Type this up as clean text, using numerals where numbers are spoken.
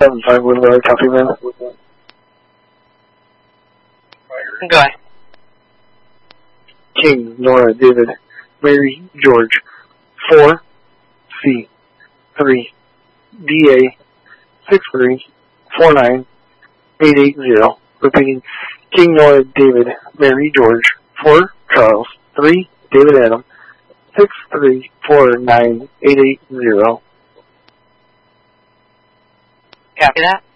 7-5 Woodward, copy, man. Go ahead. King, Nora, David, Mary, George, 4, C, 3, DA, 6349880. Repeating, King, Nora, David, Mary, George, 4, Charles, 3, David Adam, 6349880. Copy that.